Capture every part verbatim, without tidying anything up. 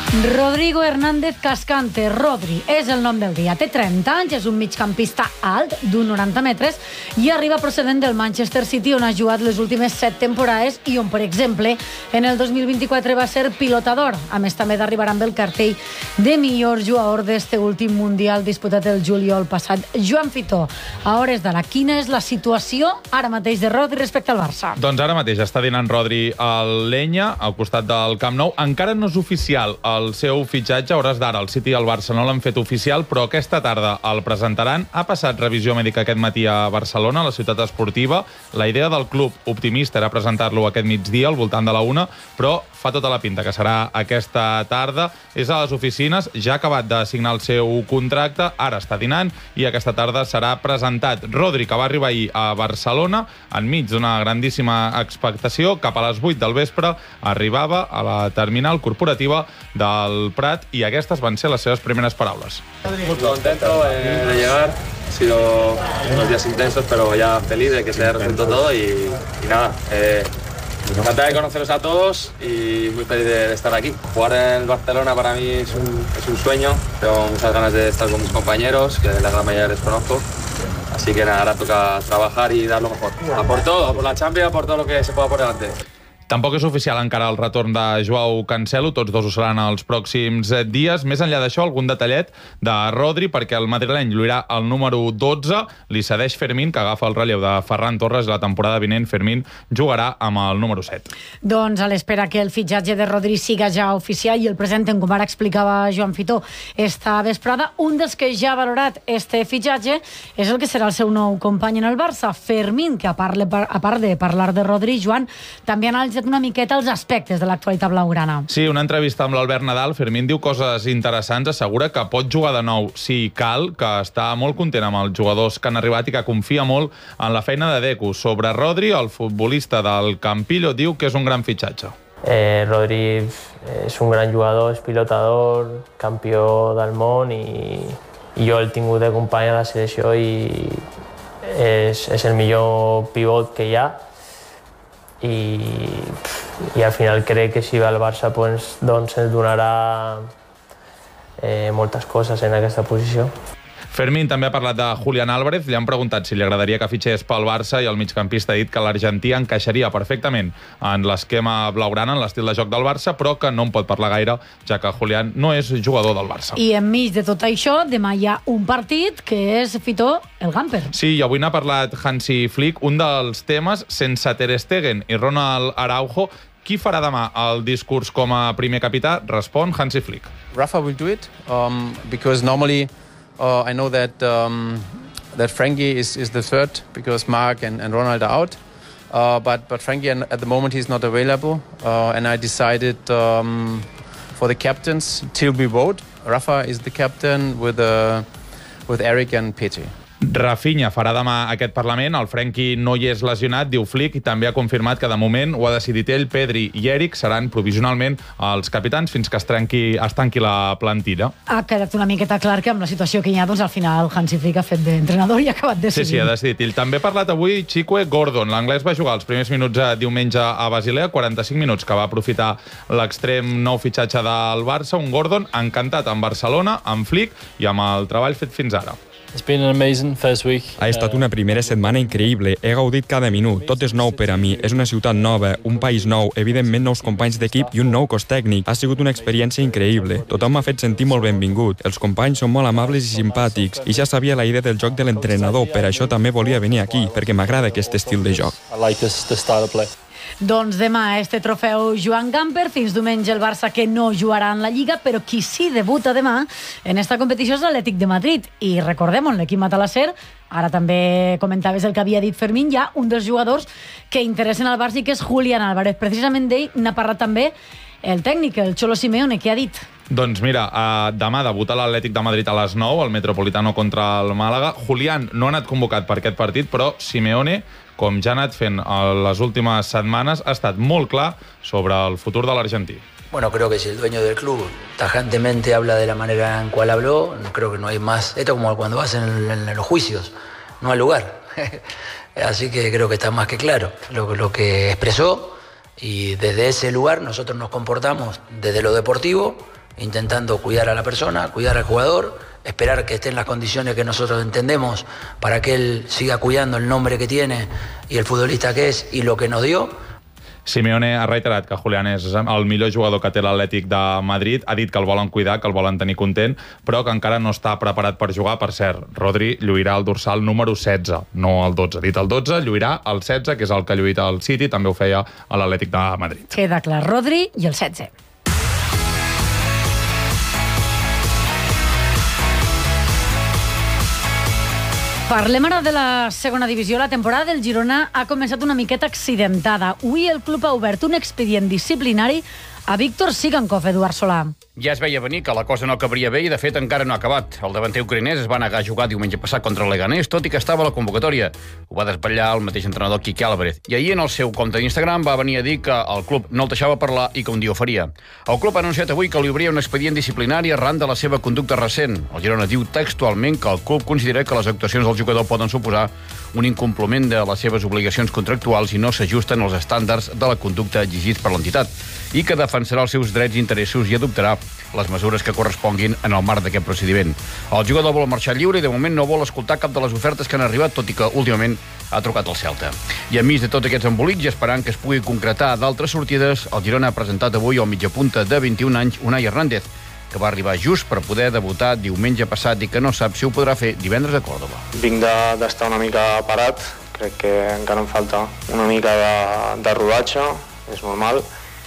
Rodrigo Hernández Cascante. Rodri és el nom del dia. Té trenta anys, és un migcampista alt, d'un noranta metres, i arriba procedent del Manchester City, on ha jugat les últimes set temporades i on, per exemple, en el dos mil vint-i-quatre va ser pilotador. A més, també d'arribar amb el cartell de millor jugador d'este últim Mundial disputat el juliol passat. Joan Fitó, a hores d'ara, quina és la situació ara mateix de Rodri respecte al Barça? Doncs ara mateix està dinant Rodri al Lenya, al costat del Camp Nou. Encara no és oficial el seu fitxatge. A hores d'ara el City i el Barça no l'han fet oficial, però aquesta tarda el presentaran. Ha passat revisió mèdica aquest matí a Barcelona, a la ciutat esportiva. La idea del club optimista era presentar-lo aquest migdia, al voltant de la una, però fa tota la pinta que serà aquesta tarda. És a les oficines, ja ha acabat de signar el seu contracte, ara està dinant i aquesta tarda serà presentat. Rodri, que va arribar ahir a Barcelona, enmig d'una grandíssima expectació, cap a les vuit del vespre arribava a la terminal corporativa del Prat y estas van a ser las seves primeras palabras. Muy contento eh, de llegar, han sido unos días intensos, pero ya feliz de que se haya resuelto todo y, y nada, eh, encantado de conoceros a todos y muy feliz de, de estar aquí. Jugar en el Barcelona para mí es un, es un sueño, tengo muchas ganas de estar con mis compañeros, que la gran mayoría les conozco. Así que nada, ahora toca trabajar y dar lo mejor. A por todo, a por la Champions, a por todo lo que se pueda por delante. Tampoc és oficial encara el retorn de Joao Cancelo, tots dos ho seran els pròxims dies. Més enllà d'això, algun detallet de Rodri, perquè el madrileny lluirà el número dotze, li cedeix Fermín, que agafa el relleu de Ferran Torres. La temporada vinent Fermín jugarà amb el número set. Doncs a l'espera que el fitxatge de Rodri siga ja oficial i el presenten, com ara explicava Joan Fitó esta vesprada, un dels que ja ha valorat este fitxatge és el que serà el seu nou company en el Barça, Fermín, que a part, a part de parlar de Rodri, Joan, també ha analitzat una miqueta els aspectes de l'actualitat blaugrana. Sí, una entrevista amb l'Albert Nadal. Fermín diu coses interessants, assegura que pot jugar de nou si cal, que està molt content amb els jugadors que han arribat i que confia molt en la feina de Deco. Sobre Rodri, el futbolista del Campillo diu que és un gran fitxatge. Eh, Rodri és un gran jugador, és pilotador, campió del món i, i jo el he tingut de company a la selecció i és, és el millor pivot que hi ha. I, i al final crec que si va al Barça pues, doncs ens donarà eh, moltes coses en aquesta posició. Fermín també ha parlat de Julián Álvarez, li han preguntat si li agradaria que fitxés pel Barça i el migcampista ha dit que l'argentí encaixaria perfectament en l'esquema blaugrana, en l'estil de joc del Barça, però que no en pot parlar gaire, ja que Julián no és jugador del Barça. I enmig de tot això, demà hi ha un partit que és, Fitó, el Gamper. Sí, i avui n'ha parlat Hansi Flick, un dels temes sense Ter Stegen i Ronald Araujo. Qui farà demà el discurs com a primer capità? Respon Hansi Flick. Rafa will do it, um, because normally Uh, I know that um, that Frankie is, is the third because Mark and, and Ronald are out. Uh, but but Frankie at the moment he's not available, uh, and I decided um, for the captains till we vote. Rafa is the captain with uh, with Eric and Petri. Rafinha farà demà aquest Parlament, el Frenkie no hi és lesionat, diu Flick, i també ha confirmat que de moment ho ha decidit ell, Pedri i Eric seran provisionalment els capitans fins que es, trenqui, es tanqui la plantilla. Ha quedat una miqueta clar que amb la situació que hi ha, doncs al final Hansi Flick ha fet d'entrenador i ha acabat decidint. Sí, sí, ha decidit. Ell també ha parlat avui Chique Gordon. L'anglès va jugar els primers minuts de diumenge a Basilea, quaranta-cinc minuts, que va aprofitar l'extrem nou fitxatge del Barça, un Gordon encantat amb Barcelona, amb Flick i amb el treball fet fins ara. Ha estat una primera setmana increïble, he gaudit cada minut, tot és nou per a mi, és una ciutat nova, un país nou, evidentment nous companys d'equip i un nou cos tècnic. Ha sigut una experiència increïble, tothom m'ha fet sentir molt benvingut, els companys són molt amables i simpàtics, i ja sabia la idea del joc de l'entrenador, per això també volia venir aquí, perquè m'agrada aquest estil de joc. Doncs demà este trofeu Joan Gamper, fins diumenge el Barça que no jugarà en la Lliga, però qui sí debuta demà en esta competició és l'Atlètic de Madrid. I recordem, l'equip Matalasser, ara també comentaves el que havia dit Fermín, hi ha un dels jugadors que interessen al Barça i que és Julián Álvarez. Precisament d'ell n'ha parlat també el tècnic, el Cholo Simeone, que ha dit... Doncs mira, uh, demà debuta l'Atlètic de Madrid a les nou, el Metropolitano contra el Màlaga. Julián no ha anat convocat per aquest partit, però Simeone, com ja ha anat fent les últimes setmanes, ha estat molt clar sobre el futur de l'argentí. Bueno, creo que si el dueño del club tajantemente habla de la manera en cual habló, creo que no hay más. Esto es como cuando vas en, en los juicios, no hay lugar. Así que creo que está más que claro. Lo, lo que expresó Y desde ese lugar nosotros nos comportamos desde lo deportivo, intentando cuidar a la persona, cuidar al jugador, esperar que esté en las condiciones que nosotros entendemos para que él siga cuidando el nombre que tiene y el futbolista que es y lo que nos dio. Simeone ha reiterat que Julián és el millor jugador que té l'Atlètic de Madrid, ha dit que el volen cuidar, que el volen tenir content, però que encara no està preparat per jugar. Per cert, Rodri lluirà el dorsal número setze, no el dotze. Ha dit el dotze, lluirà el setze, que és el que lluita al City, també ho feia a l'Atlètic de Madrid. Queda clar, Rodri i el setze. Parlem ara de la segona divisió. La temporada del Girona ha començat una miqueta accidentada. Avui el club ha obert un expedient disciplinari a Víctor Sigankov, Eduard Solà. Ja es veia venir que la cosa no acabaria bé i, de fet, encara no ha acabat. El davanter ucraïnès es va negar a jugar diumenge passat contra el Leganés, tot i que estava a la convocatòria. Ho va desvetllar el mateix entrenador Quique Álvarez. I ahir, en el seu compte d'Instagram, va venir a dir que el club no el deixava parlar i que un dia ho faria. El club ha anunciat avui que li obria un expedient disciplinari arran de la seva conducta recent. El Girona diu textualment que el club considera que les actuacions del jugador poden suposar un incompliment de les seves obligacions contractuals i no s'ajusten als estàndards de la conducta exigits per l'entitat, i que defensarà els seus drets i interessos i adoptarà les mesures que corresponguin en el marc d'aquest procediment. El jugador vol marxar lliure i de moment no vol escoltar cap de les ofertes que han arribat, tot i que últimament ha trucat al Celta. I enmig de tots aquests embolics i esperant que es pugui concretar d'altres sortides, el Girona ha presentat avui al mitjapunta de vint-i-un anys, Unai Hernández, que va arribar just per poder debutar diumenge passat i que no sap si ho podrà fer divendres a Còrdova. Vinc d'estar una mica parat, crec que encara em falta una mica de, de rodatge, és normal.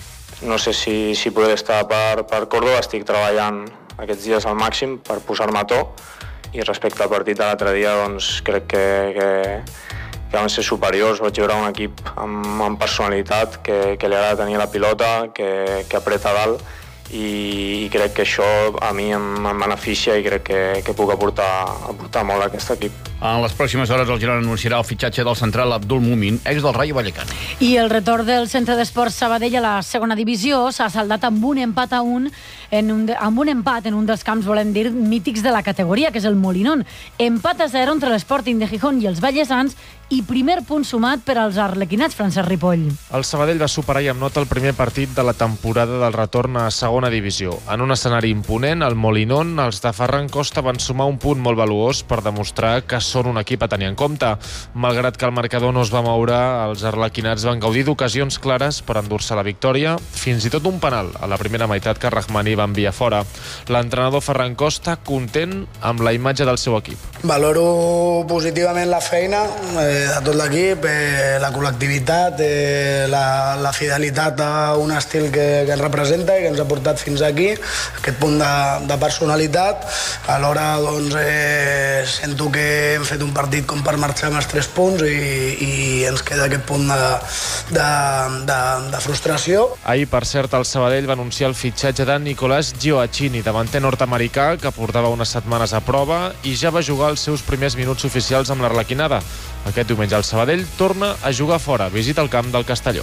No sé si, si podré estar per, per Còrdova, estic treballant aquests dies al màxim per posar-me a to, i respecte al partit de l'altre dia, doncs crec que, que, que van ser superiors. Vaig veure un equip amb, amb personalitat, que, que li agrada tenir la pilota, que, que apreta dalt, i, i crec que això a mi em, em beneficia i crec que, que puc aportar, aportar molt a aquest equip. En les pròximes hores el Girona anunciarà el fitxatge del central Abdul Mumin, ex del Rayo Vallecano. I el retorn del Centre d'Esports Sabadell a la segona divisió s'ha saldat amb un empat a un, en un de, amb un empat en un dels camps, volem dir, mítics de la categoria, que és el Molinón. Empat a zero entre l'Sporting de Gijón i els vallesans i primer punt sumat per als arlequinats, Francesc Ripoll. El Sabadell va superar i amb nota el primer partit de la temporada del retorn a segona divisió. En un escenari imponent, el Molinón, els de Ferran Costa van sumar un punt molt valuós per demostrar que són un equip a tenir en compte. Malgrat que el marcador no es va moure, els arlequinats van gaudir d'ocasions clares per endur-se la victòria, fins i tot un penal a la primera meitat que Rahmani va enviar fora. L'entrenador Ferran Costa content amb la imatge del seu equip. Valoro positivament la feina eh, de tot l'equip, eh, la col·lectivitat, eh, la, la fidelitat a un estil que, que ens representa i que ens ha portat fins aquí, aquest punt de, de personalitat. Alhora doncs, eh, sento que hem fet un partit com per marxar amb els tres punts i, i ens queda aquest punt de, de, de, de frustració. Ahir, per cert, el Sabadell va anunciar el fitxatge de Nicolás Gioacchini, davanter nord-americà que portava unes setmanes a prova i ja va jugar els seus primers minuts oficials amb l'Arlequinada. Aquest diumenge el Sabadell torna a jugar fora, visita el camp del Castelló.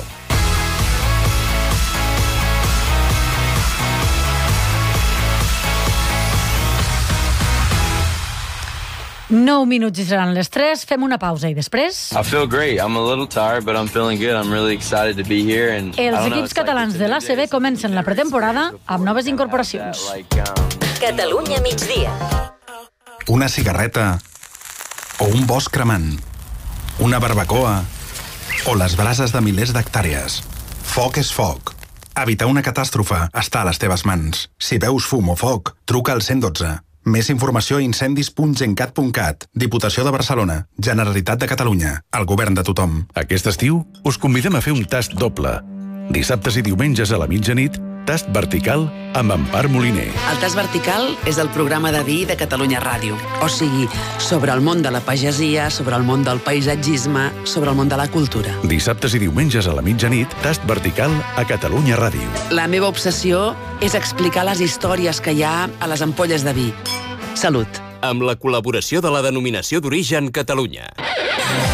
Nou minuts i seran les tres. Fem una pausa i després... I feel great. I'm a little tired, but I'm feeling good. I'm really excited to be here. And Els equips catalans de l'A C B comencen la pretemporada amb noves incorporacions. Catalunya migdia. Una cigarreta o un bosc cremant. Una barbacoa o les brases de milers d'hectàrees. Foc és foc. Evitar una catàstrofe està a les teves mans. Si veus fum o foc, truca al cent dotze. Més informació a incendis punt gencat punt cat. Diputació de Barcelona. Generalitat de Catalunya. El govern de tothom. Aquest estiu us convidem a fer un tast doble. Dissabtes i diumenges a la mitjanit, tast vertical amb Empar Moliner. El tast vertical és el programa de vi de Catalunya Ràdio. O sigui, sobre el món de la pagesia, sobre el món del paisatgisme, sobre el món de la cultura. Dissabtes i diumenges a la mitjanit, tast vertical a Catalunya Ràdio. La meva obsessió és explicar les històries que hi ha a les ampolles de vi. Salut. Amb la col·laboració de la Denominació d'Origen Catalunya.